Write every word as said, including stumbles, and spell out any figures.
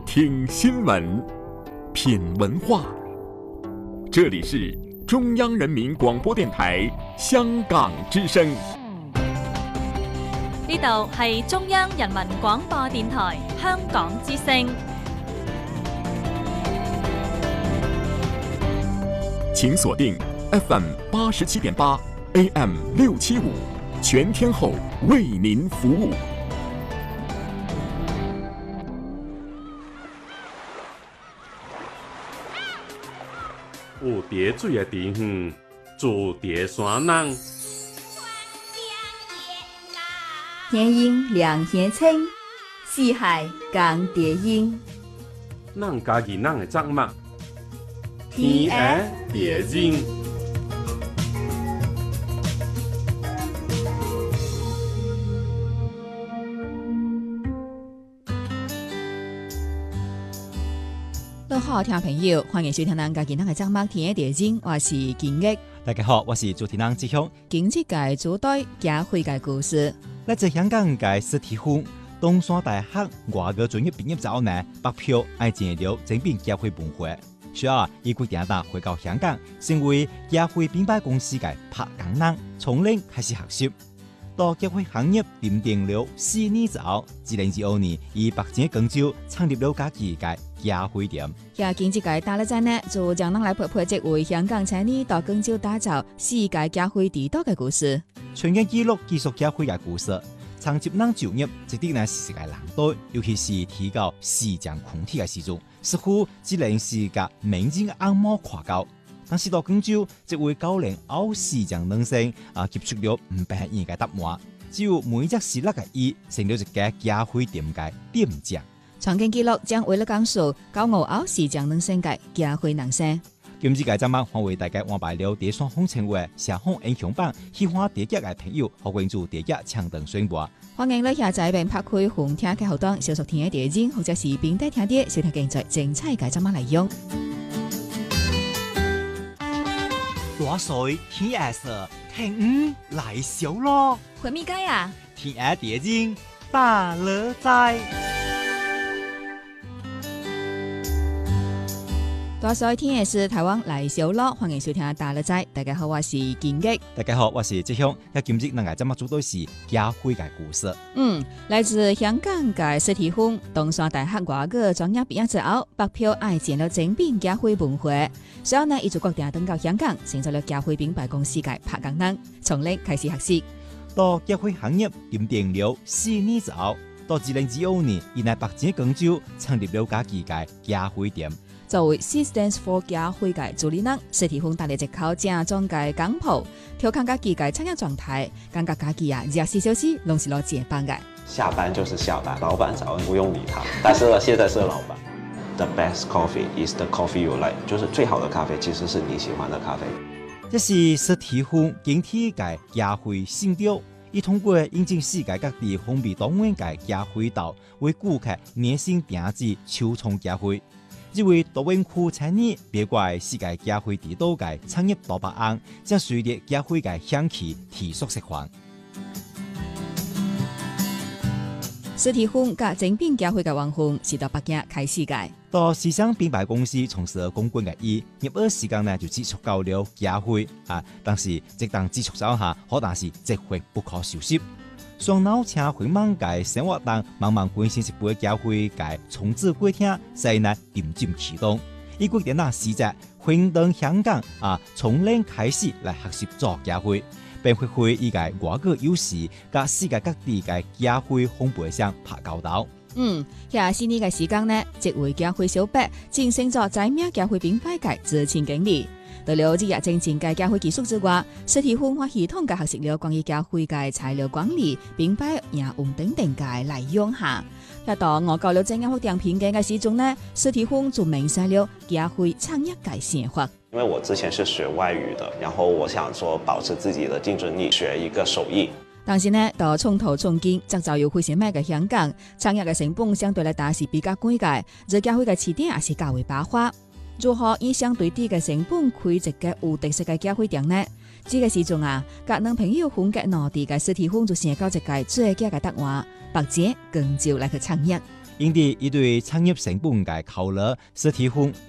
听新闻，品文化。这里是中央人民广播電台香港之聲。 呢度係中央人民廣播電台香港之聲。 請鎖定 F M 八十七點八 A M 六七五，全天候為您服務。 有蝶水的地方，住蝶山人。 天陰涼天青，四海共蝶音。 咱家己咱的作物，天涯蝶音。 各位好，聽眾朋友，歡迎收聽咱家己咱的節目《天涯蝶音》，我是金玉。 大家好，我是主持人志雄。 今日嘅主題家徽嘅故事。 來自香港嘅史蒂芬，東山大學外語專業畢業之後呢，北漂愛進入整編家徽本會，隨後啊，伊決定打回到香港，成為家徽品牌公司嘅拍工人，從零開始學習。到家徽行業奠定了四年之後，二零一五年以北京廣州創立了家己嘅家徽店。 呀，今日嘅打了戰呢，就將咱來陪陪這位香港青年到廣州打造世界家徽地道嘅故事。 全景記錄技術家徽嘅故事，長接咱就業，值得咱世界人對，尤其是提高視像群體嘅時陣，似乎只能世界民眾嘅眼膜跨高。但是到廣州，這位高齡奧視像能生啊，給出了唔平易嘅答案。只有每隻是那個伊成了一家家徽店嘅店長。 長景記錄將為了講述高傲奧視像能生嘅家徽能生。 今次嘅節目，我為大家安排了蝶山風情話社風英雄榜喜歡蝶家嘅朋友，和關注蝶家搶登宣佈。 歡迎你下載並拍開紅聽嘅後端，小說聽嘅電影，或者是並帶聽啲小聽現在精彩嘅節目內容。 大水天涯色，聽五來小咯。 回咪街啊？ 天涯蝶音大樂在。 大水天涯是台灣來小咯，歡迎收聽大樂在。大家好，我是建吉。 大家好，我是志雄。一今日咱嘅節目主題是家徽嘅故事。 嗯，來自香港嘅史蒂芬，東山大學外語專業畢業之後，北漂愛進了整編家徽本會。隨後呢，伊就決定登到香港，成咗了家徽品牌公司嘅拍工人，從零開始學習。 到家徽行業奠定了四年之後，到二零一五年，伊喺北京廣州創立了家己嘅家徽店。 作為 C stands for 家徽嘅主理人，史蒂芬打了一口正宗嘅港鋪，調侃家己嘅產業狀態，感覺家己啊廿四小時攏是攞接班嘅。 下班就是下班，老闆早不用理他，但是呢，現在是老闆。The best coffee is the coffee you like， 就是最好的咖啡其實是你喜歡的咖啡。 這是史蒂芬經體嘅家徽信條，伊通過引進世界各地風靡多元嘅家徽道，為顧客熱心定製首創家徽。這位多元區青年別怪世界家徽地道嘅產業大白案，將隨着家徽嘅響起提速釋放。 史蒂芬甲整編家徽嘅運行是到北京開始嘅。 到時尚品牌公司從事公關嘅伊，入學時間呢就接觸到了家徽啊，但是即當接觸之下，可能是積灰不可收拾。雙腦車回芒嘅生活當慢慢關心一輩家徽嘅重置過程，使呢漸漸啟動。伊決定嗱時節回到香港啊，從零開始來學習做家徽，並發揮伊嘅外語優勢，甲世界各地嘅家徽烘焙商拍交道。 嗯，遐四年嘅時間呢，這位家徽小白晉升咗知名家徽品牌嘅執行經理。除了日日精進嘅家徽技術之外，史蒂芬系統嘅學習了關於家徽嘅材料管理、品牌營運等等嘅內容下。一到我搞了正樣好訂片嘅嘅時鐘呢，史蒂芬就明晒了家徽產業嘅想法。 因為我之前是學外語的，然後我想說保持自己的競爭力，學一個手藝。 但是呢，到從頭從建，則就要開始賣嘅香港，產業嘅成本相對來講是比較貴嘅，而家徽嘅起點也是較為飽和。如何以相對低嘅成本開一個有特色嘅家徽店呢？這個時陣啊，甲男朋友分隔內地嘅史蒂芬就想到一個最佳嘅答案，北京廣州來去創業。 因啲一對產業成本嘅考慮，實體戶